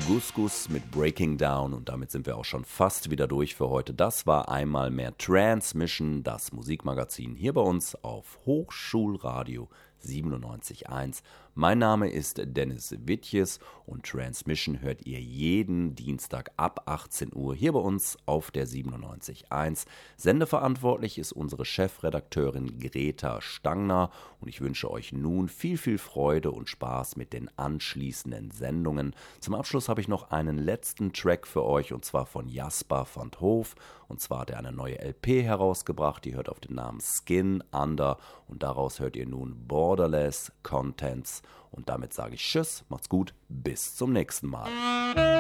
Gus Gus mit Breaking Down und damit sind wir auch schon fast wieder durch für heute. Das war einmal mehr Transmission, das Musikmagazin hier bei uns auf Hochschulradio 97.1. Mein Name ist Dennis Wittjes und Transmission hört ihr jeden Dienstag ab 18 Uhr hier bei uns auf der 97.1. Sendeverantwortlich ist unsere Chefredakteurin Greta Stangner und ich wünsche euch nun viel Freude und Spaß mit den anschließenden Sendungen. Zum Abschluss habe ich noch einen letzten Track für euch und zwar von Jasper van 't Hof. Und zwar hat er eine neue LP herausgebracht, die hört auf den Namen Skin Under und daraus hört ihr nun Borderless Contents. Und damit sage ich Tschüss, macht's gut, bis zum nächsten Mal.